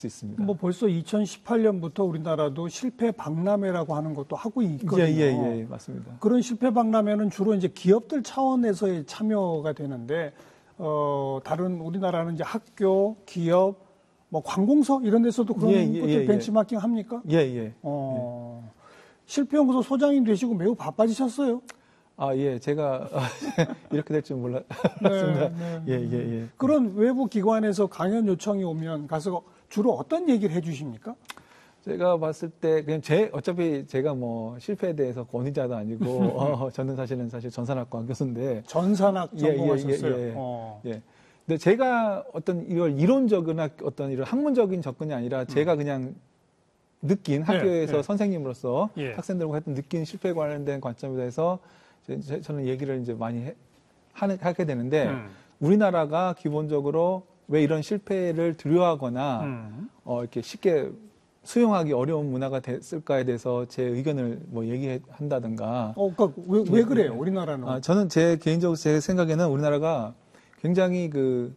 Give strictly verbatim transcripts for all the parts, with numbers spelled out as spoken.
있습니다. 뭐 벌써 이천십팔 년부터 우리나라도 실패 박람회라고 하는 것도 하고 있거든요. 예, 예, 예, 맞습니다. 그런 실패 박람회는 주로 이제 기업들 차원에서의 참여가 되는데, 어, 다른 우리나라는 이제 학교, 기업, 뭐 관공서 이런 데서도 그런 예, 예, 것들 예, 벤치마킹 합니까? 예, 예. 어, 예. 실패연구소 소장님 되시고 매우 바빠지셨어요. 아, 예, 제가 이렇게 될 줄 몰랐습니다. 네, 네. 예, 예, 예. 그런 외부 기관에서 강연 요청이 오면 가서 주로 어떤 얘기를 해주십니까? 제가 봤을 때 그냥 제 어차피 제가 뭐 실패에 대해서 권위자도 아니고 어, 저는 사실은 사실 전산학과 교수인데 전산학 전공하셨어요. 예, 예, 예, 예. 어. 예. 근데 제가 어떤 이걸 이론적이나 어떤 이런 학문적인 접근이 아니라 제가 그냥 느낀 학교에서 네. 선생님으로서 예. 학생들과 했던 느낀 실패에 관련된 관점에 대해서 제, 저는 얘기를 이제 많이 해, 하는, 하게 되는데 음. 우리나라가 기본적으로 왜 이런 실패를 두려워하거나 음. 어, 이렇게 쉽게 수용하기 어려운 문화가 됐을까에 대해서 제 의견을 뭐 얘기한다든가. 어, 그러니까 왜, 왜 그래요? 우리나라는? 아, 저는 제 개인적으로 제 생각에는 우리나라가 굉장히 그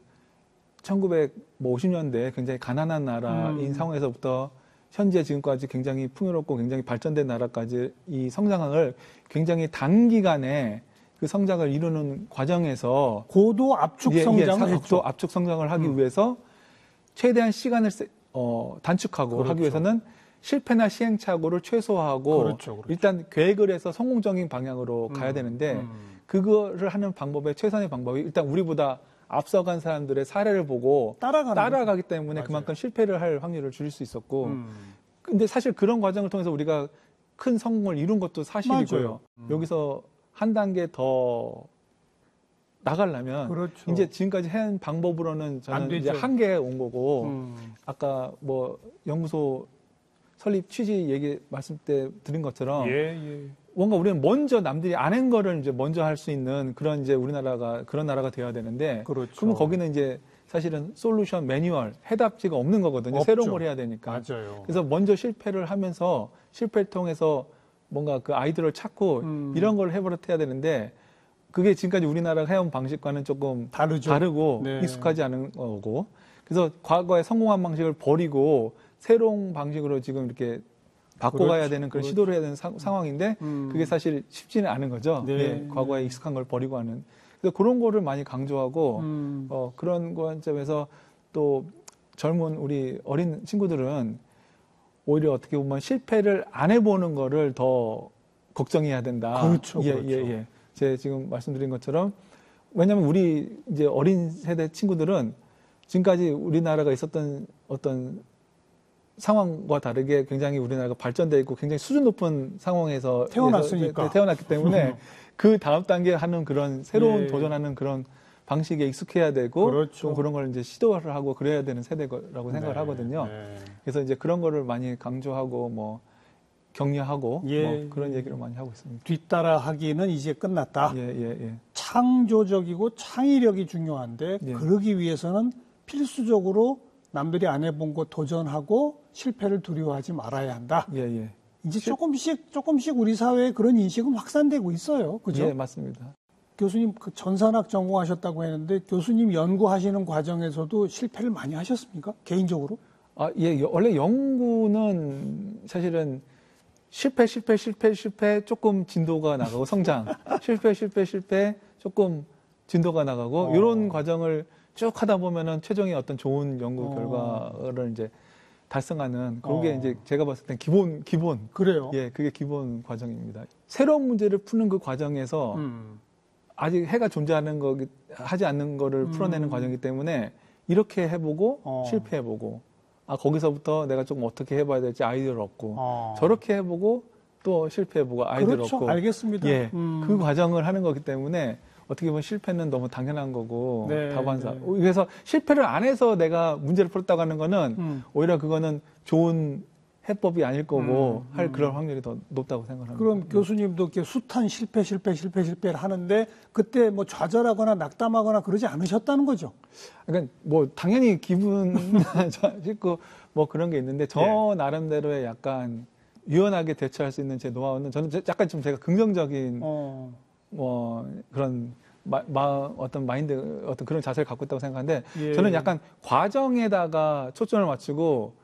천구백오십 년대 굉장히 가난한 나라인 음. 상황에서부터 현재 지금까지 굉장히 풍요롭고 굉장히 발전된 나라까지 이 성장을 굉장히 단기간에 그 성장을 이루는 과정에서 고도 압축 성장을 예, 예, 했죠. 압축 성장을 하기 음. 위해서 최대한 시간을 세, 어, 단축하고 그렇죠. 하기 위해서는 실패나 시행착오를 최소화하고 그렇죠, 그렇죠. 일단 계획을 해서 성공적인 방향으로 음. 가야 되는데 음. 그거를 하는 방법의 최선의 방법이 일단 우리보다 앞서간 사람들의 사례를 보고 따라가는 따라가기 때문에 맞아요. 그만큼 실패를 할 확률을 줄일 수 있었고 음. 근데 사실 그런 과정을 통해서 우리가 큰 성공을 이룬 것도 사실이고요. 음. 여기서 한 단계 더 나가려면 그렇죠. 이제 지금까지 해온 방법으로는 안 저는 되죠. 이제 한계에 온 거고 음. 아까 뭐 연구소 설립 취지 얘기 말씀 때 드린 것처럼 예, 예. 뭔가 우리는 먼저 남들이 안 한 거를 이제 먼저 할 수 있는 그런 이제 우리나라가 그런 나라가 되어야 되는데 그렇죠. 그러면 거기는 이제 사실은 솔루션 매뉴얼 해답지가 없는 거거든요. 없죠. 새로운 걸 해야 되니까. 맞아요. 그래서 먼저 실패를 하면서 실패를 통해서 뭔가 그 아이디어를 찾고 음. 이런 걸 해버려야 되는데 그게 지금까지 우리나라가 해온 방식과는 조금 다르죠. 다르고 네. 익숙하지 않은 거고 그래서 과거에 성공한 방식을 버리고 새로운 방식으로 지금 이렇게 바꿔가야 그렇죠. 되는 그런 그렇죠. 시도를 해야 되는 사, 상황인데 음. 그게 사실 쉽지는 않은 거죠. 네. 예, 과거에 네. 익숙한 걸 버리고 하는. 그래서 그런 거를 많이 강조하고 음. 어, 그런 관점에서 또 젊은 우리 어린 친구들은 오히려 어떻게 보면 실패를 안 해보는 거를 더 걱정해야 된다. 그렇죠, 예, 그렇죠. 예, 예. 제 지금 말씀드린 것처럼 왜냐하면 우리 이제 어린 세대 친구들은 지금까지 우리나라가 있었던 어떤 상황과 다르게 굉장히 우리나라가 발전되어 있고 굉장히 수준 높은 상황에서 태어났으니까. 태어났기 때문에 그 다음 단계 하는 그런 새로운 예. 도전하는 그런 방식에 익숙해야 되고 그렇죠. 좀 그런 걸 이제 시도를 하고 그래야 되는 세대라고 생각을 네, 하거든요. 네. 그래서 이제 그런 거를 많이 강조하고 뭐 격려하고 예. 뭐 그런 얘기를 많이 하고 있습니다. 뒤따라하기는 이제 끝났다. 예, 예, 예. 창조적이고 창의력이 중요한데 예. 그러기 위해서는 필수적으로 남들이 안 해본 거 도전하고 실패를 두려워하지 말아야 한다. 예, 예. 이제 실- 조금씩 조금씩 우리 사회에 그런 인식은 확산되고 있어요. 그죠? 예, 맞습니다. 교수님 그 전산학 전공하셨다고 했는데 교수님 연구하시는 과정에서도 실패를 많이 하셨습니까? 개인적으로? 아, 예, 여- 원래 연구는 사실은 실패, 실패, 실패, 실패, 조금 진도가 나가고 성장, 실패, 실패, 실패, 조금 진도가 나가고 어. 이런 과정을 쭉 하다 보면은 최종의 어떤 좋은 연구 어. 결과를 이제 달성하는 그게 어. 이제 제가 봤을 땐 기본, 기본. 그래요? 예, 그게 기본 과정입니다. 새로운 문제를 푸는 그 과정에서 음. 아직 해가 존재하는 거기, 하지 않는 거를 풀어내는 음. 과정이기 때문에 이렇게 해보고 어. 실패해보고 아, 거기서부터 내가 조금 어떻게 해봐야 될지 아이디어를 얻고 어. 저렇게 해보고 또 실패해보고 아이디어를 그렇죠. 얻고 알겠습니다. 예, 음. 그 과정을 하는 거기 때문에 어떻게 보면 실패는 너무 당연한 거고 네, 다반사. 네. 그래서 실패를 안 해서 내가 문제를 풀었다고 하는 거는 음. 오히려 그거는 좋은 해법이 아닐 거고 음, 할 음. 그럴 확률이 더 높다고 생각합니다. 그럼 교수님도 이렇게 숱한 실패, 실패, 실패, 실패를 하는데 그때 뭐 좌절하거나 낙담하거나 그러지 않으셨다는 거죠? 그러니까 뭐 당연히 기분 좋고 뭐 그런 게 있는데 저 예. 나름대로의 약간 유연하게 대처할 수 있는 제 노하우는 저는 약간 좀 제가 긍정적인 어. 뭐 그런 마, 마- 어떤 마인드, 어떤 그런 자세를 갖고 있다고 생각하는데 예. 저는 약간 과정에다가 초점을 맞추고